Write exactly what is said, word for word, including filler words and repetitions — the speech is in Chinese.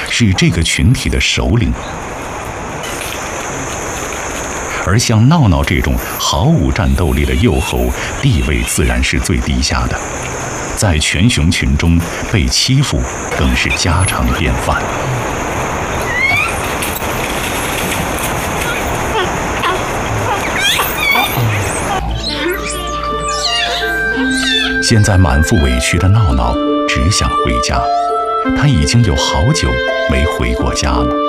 是这个群体的首领。而像闹闹这种毫无战斗力的幼猴，地位自然是最低下的，在犬熊群中被欺负更是家常便饭。现在满腹委屈的闹闹只想回家，他已经有好久没回过家了。